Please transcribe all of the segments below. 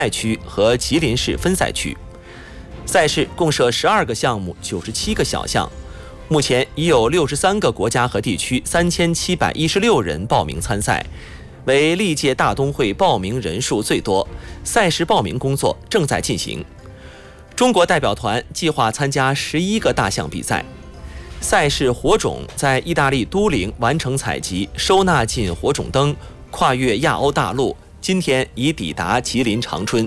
赛区和吉林市分赛区。赛事共设12个项目，97个小项。目前已有63个国家和地区3716人报名参赛，为历届大冬会报名人数最多。赛事报名工作正在进行。中国代表团计划参加11个大项比赛。赛事火种在意大利都灵完成采集，收纳进火种灯，跨越亚欧大陆，今天已抵达吉林长春。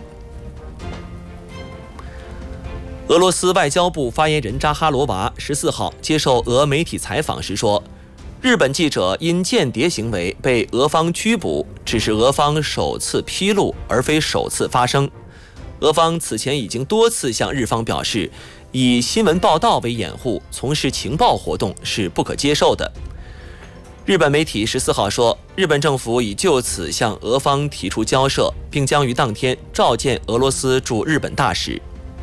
俄罗斯外交部发言人扎哈罗娃14号接受俄媒体采访时说，日本记者因间谍行为被俄方拘捕，只是俄方首次披露，而非首次发生。俄方此前已经多次向日方表示，以新闻报道为掩护从事情报活动是不可接受的。日本媒体14号说，日本政府已就此向俄方提出交涉，并将于当天召见俄罗斯驻日本大使。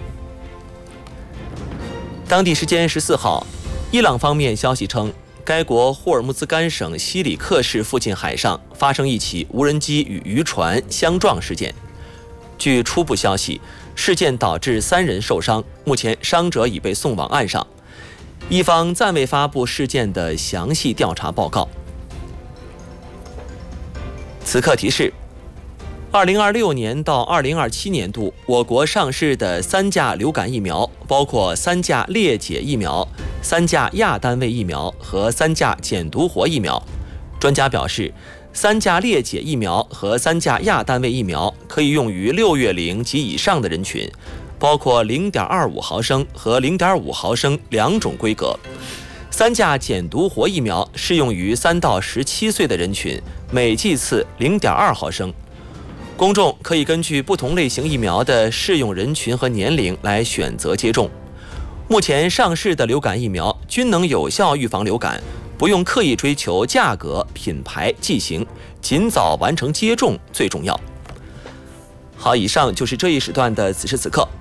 当地时间14号，伊朗方面消息称，该国霍尔木兹干省西里克市附近海上发生一起无人机与渔船相撞事件。据初步消息，事件导致3人受伤，目前伤者已被送往岸上。伊方暂未发布事件的详细调查报告。此刻提示：2026年到2027年度，我国上市的3价流感疫苗，包括3价裂解疫苗、3价亚单位疫苗和3价减毒活疫苗。专家表示，3价裂解疫苗和3价亚单位疫苗可以用于6月龄及以上的人群，包括0.25毫升和0.5毫升2种规格。3价减毒活疫苗适用于3到17岁的人群，每剂次0.2毫升。公众可以根据不同类型疫苗的适用人群和年龄来选择接种。目前上市的流感疫苗均能有效预防流感，不用刻意追求价格、品牌、剂型，尽早完成接种最重要。好，以上就是这一时段的此时此刻。